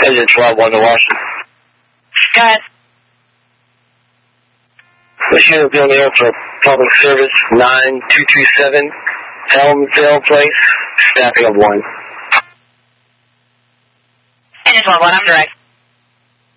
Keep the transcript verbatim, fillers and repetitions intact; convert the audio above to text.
Resident twelve one to Washington. Go ahead. Machine will be on the air for public service nine two two seven Elmsdale Place, staffing of one. Resident twelve one, I'm direct.